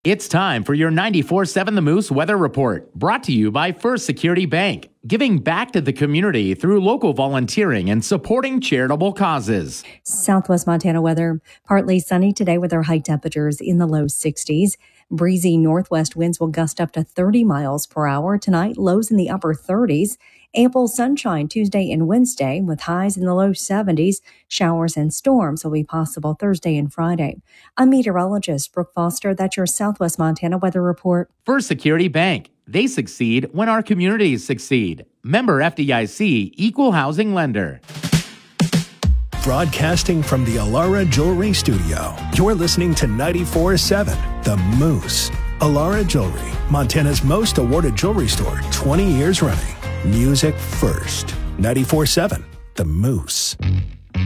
It's time for your 94.7 The Moose Weather Report, brought to you by First Security Bank, giving back to the community through local volunteering and supporting charitable causes. Southwest Montana weather, partly sunny today with our high temperatures in the low 60s. Breezy northwest winds will gust up to 30 miles per hour tonight, lows in the upper 30s. Ample sunshine Tuesday and Wednesday with highs in the low 70s. Showers and storms will be possible Thursday and Friday. I'm meteorologist Brooke Foster. That's your Southwest Montana weather report. First Security Bank. They succeed when our communities succeed. Member FDIC, Equal Housing Lender. Broadcasting from the Alara Jewelry Studio, you're listening to 94.7 The Moose. Alara Jewelry, Montana's most awarded jewelry store, 20 years running. Music first. 94.7 The Moose.